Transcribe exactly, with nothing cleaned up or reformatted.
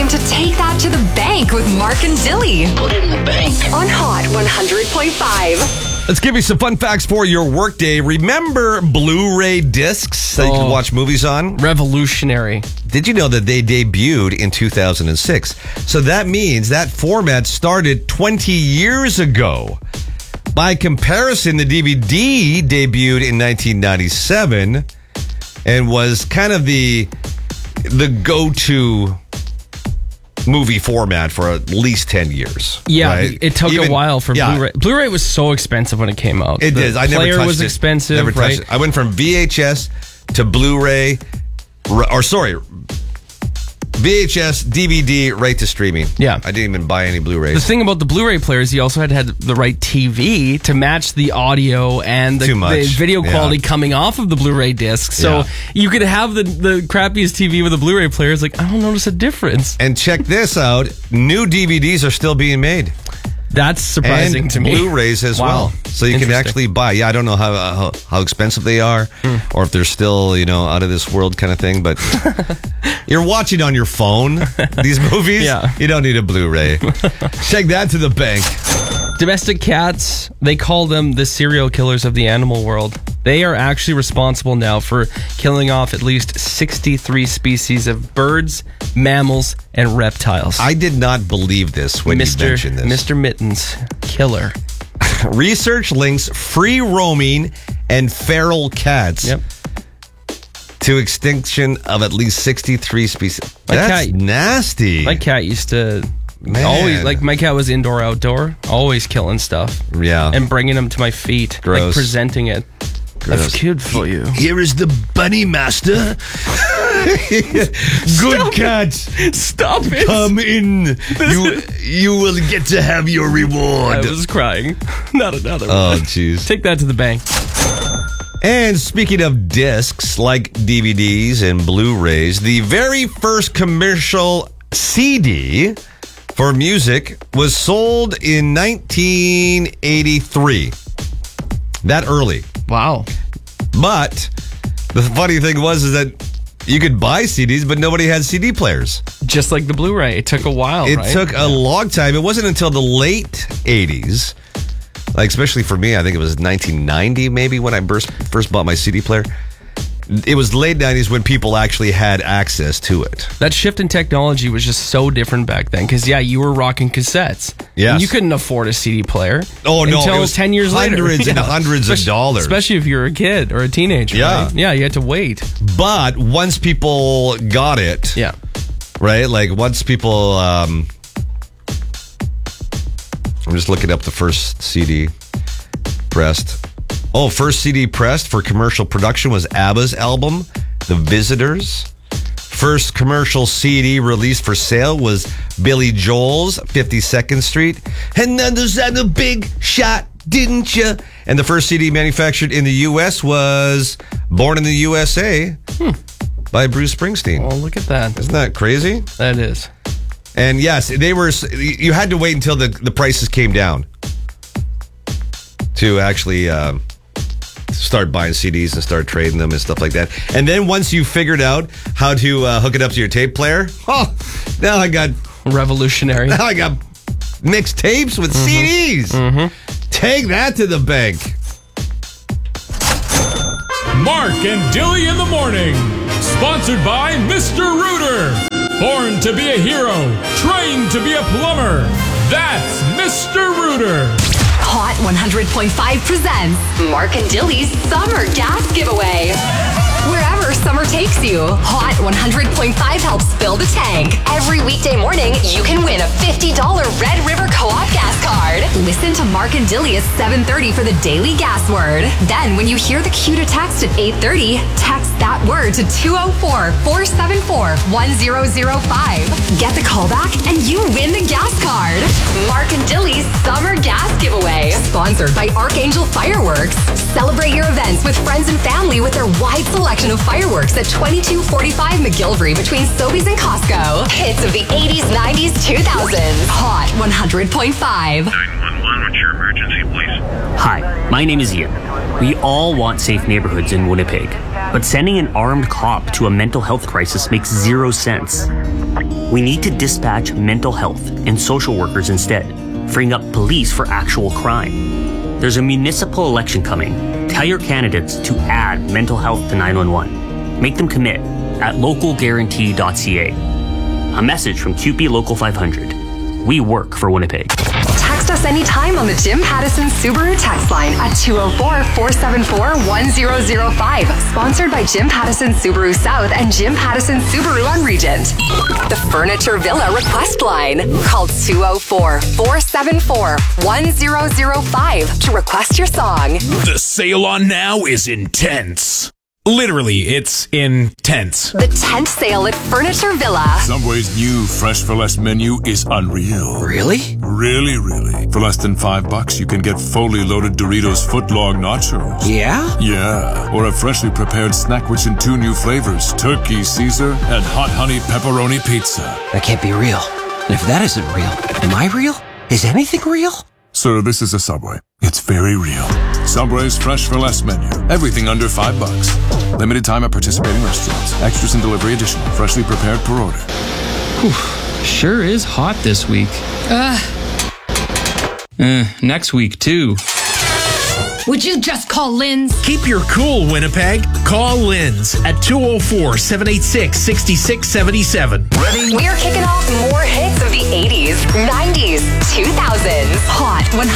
time to take that to the bank with Mark and Dilly. Put it in the bank. On Hot one hundred point five. Let's give you some fun facts for your workday. Remember Blu-ray discs that you Oh. could watch movies on? Revolutionary. Did you know that they debuted in two thousand six? So that means that format started twenty years ago. By comparison, the D V D debuted in nineteen ninety-seven and was kind of the the go-to movie format for at least ten years. Yeah, right? it took Even- a while for yeah. Blu-ray. Blu-ray was so expensive when it came out. It the did. I never player touched was it. expensive, Never touched right? it. I went from V H S to Blu-ray, r- or sorry, V H S, D V D, right to streaming. Yeah. I didn't even buy any The Blu-rays. thing about the Blu-ray players, you also had to have the right T V to match the audio and the, Too much. the video Yeah. quality coming off of the Blu-ray disc. So Yeah. you could have the, the crappiest T V with a Blu-ray player. It's like, I don't notice a difference. And check this out. New D V Ds are still being made. That's surprising and to me. Blu-rays as Wow. well. So you can Interesting. actually buy. Yeah, I don't know how, how how expensive they are or if they're still, you know, out of this world kind of thing. But you're watching on your phone, these movies. Yeah. You don't need a Blu-ray. Take that to the bank. Domestic cats, they call them the serial killers of the animal world. They are actually responsible now for killing off at least sixty-three species of birds, mammals, and reptiles. I did not believe this when Mister you mentioned this. Mister Mittens, killer. Research links free roaming and feral cats Yep. to extinction of at least sixty-three species. My That's cat- nasty. My cat used to Man. always, like, my cat was indoor, outdoor, always killing stuff. Yeah. And bringing them to my feet. Gross. Like, presenting it. Gross. I've killed for you. Here is the bunny master. Good cat. Stop it. Come in. You you will get to have your I reward. was crying. Not another Oh, one. jeez. Take that to the bank. And speaking of discs like D V Ds and Blu-rays, the very first commercial C D for music was sold in nineteen eighty-three. That early. Wow. But the funny thing was is that you could buy C Ds, but nobody had C D players. Just like the Blu-ray. It took a while, It right? took a long time. It wasn't until the late eighties, like especially for me, I think it was nineteen ninety maybe when I first, first bought my C D player. It was late nineties when people actually had access to it. That shift in technology was just so different back then. Because, yeah, you were rocking cassettes. Yes. And you couldn't afford a C D player. Oh, no, Until it was ten years later. hundreds and hundreds of Especially- dollars. Especially if you're a kid or a teenager. Yeah. Right? Yeah, you had to wait. But once people got it, Yeah. right? Like once people, um, I'm just looking up the first C D pressed. Oh, first C D pressed for commercial production was ABBA's album, The Visitors. First commercial C D released for sale was Billy Joel's fifty-second Street. And then there's that a big shot, didn't you? And the first C D manufactured in the U S was Born in the U S A by Bruce Springsteen. Oh, look at that. Isn't that crazy? That is. And yes, they were. You had to wait until the, the prices came down to actually um, start buying C Ds and start trading them and stuff like that. And then once you figured out how to uh, hook it up to your tape player, oh, now I got Revolutionary. now I got mixed tapes with C Ds. Mm-hmm. Take that to the bank. Mark and Dilly in the morning. Sponsored by Mister Rooter. Born to be a hero, trained to be a plumber. That's Mister Rooter. Hot one hundred point five presents Mark and Dilly's Summer Gas Giveaway. Wherever summer takes you, Hot one hundred point five helps fill the tank. Every weekday morning, you can win a fifty dollars Red River Co-op gas card. Listen to Mark and Dilly at seven thirty for the daily gas word. Then, when you hear the cue to text at eight thirty, text that word to two oh four, four seven four, one oh oh five. Get the call back and you win the gas card. Mark and Dilly's Summer Gas Giveaway. Sponsored by Archangel Fireworks. Celebrate your events with friends and family with their wide selection of fireworks at twenty-two forty-five McGillivray between Sobeys and Costco. Hits of the eighties, nineties, two thousands. Hot one hundred point five. nine one one, what's your emergency, please? Hi, my name is Ian. We all want safe neighborhoods in Winnipeg, but sending an armed cop to a mental health crisis makes zero sense. We need to dispatch mental health and social workers instead, freeing up police for actual crime. There's a municipal election coming. Tell your candidates to add mental health to nine one one. Make them commit at local guarantee dot c a. A message from Q P Local five hundred. We work for Winnipeg. Text us anytime on the Jim Pattison Subaru text line at two oh four, four seven four, one oh oh five. Sponsored by Jim Pattison Subaru South and Jim Pattison Subaru on Regent. The Furniture Villa request line. Call two oh four, four seven four, one oh oh five to request your song. The sale on now is intense. Literally, it's intense. The tent sale at Furniture Villa. Subway's new Fresh for Less menu is unreal. Really? Really, really. For less than five bucks, you can get fully loaded Doritos footlong nachos. Yeah? Yeah. Or a freshly prepared snack which in two new flavors, turkey Caesar and hot honey pepperoni pizza. That can't be real. And if that isn't real, am I real? Is anything real? Sir, this is a Subway. It's very real. Subway's Fresh for Less menu. Everything under five bucks. Limited time at participating restaurants. Extras and delivery additional. Freshly prepared per order. Whew. Sure is hot this week. Uh. Uh, next week, too. Would you just call Lynn's? Keep your cool, Winnipeg. Call Lynn's at two oh four, seven eight six, six six seven seven. Ready? We are kicking off more hits of the eighties, nineties, two thousands. Hot one